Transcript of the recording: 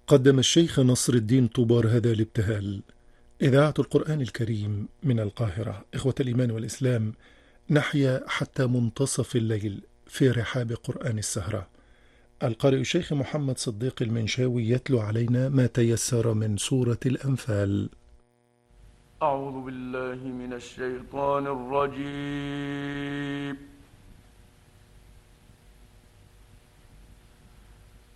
قدم الشيخ نصر الدين طوبار هذا الابتهال. إذاعة القرآن الكريم من القاهرة. إخوة الإيمان والإسلام، نحيا حتى منتصف الليل في رحاب قرآن السهرة. القارئ الشيخ محمد صديق المنشاوي يتلو علينا ما تيسر من سورة الأنفال. أعوذ بالله من الشيطان الرجيم.